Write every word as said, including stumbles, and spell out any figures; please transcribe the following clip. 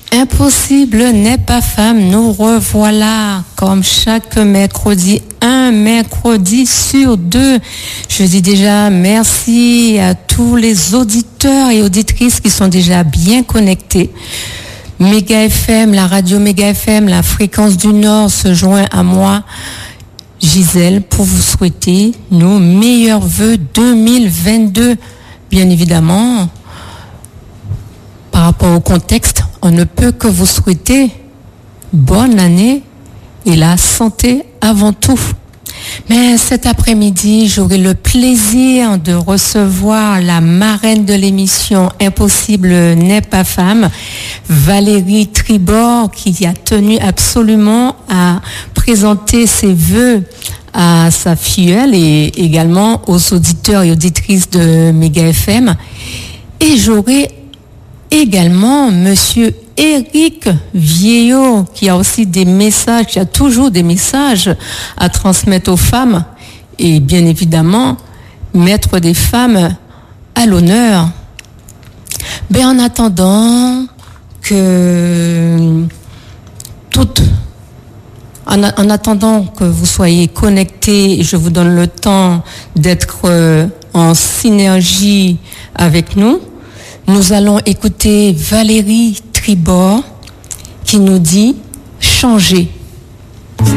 Impossible n'est pas femme, nous revoilà comme chaque mercredi, un mercredi sur deux. Je dis déjà merci à tous les auditeurs et auditrices qui sont déjà bien connectés. Méga F M, la radio Méga F M, la fréquence du Nord se joint à moi, Gisèle, pour vous souhaiter nos meilleurs vœux deux mille vingt-deux. Bien évidemment, par rapport au contexte, on ne peut que vous souhaiter bonne année et la santé avant tout. Mais cet après-midi, j'aurai le plaisir de recevoir la marraine de l'émission Impossible n'est pas femme, Valérie Tribord, qui a tenu absolument à présenter ses vœux à sa filleule et également aux auditeurs et auditrices de Méga F M. Et j'aurai également monsieur Éric Vieillot, qui a aussi des messages, qui a toujours des messages à transmettre aux femmes et bien évidemment mettre des femmes à l'honneur. Ben, en attendant que toutes, en, en attendant que vous soyez connectés, je vous donne le temps d'être euh, en synergie avec nous. Nous allons écouter Valérie Tribord qui nous dit « Changer ».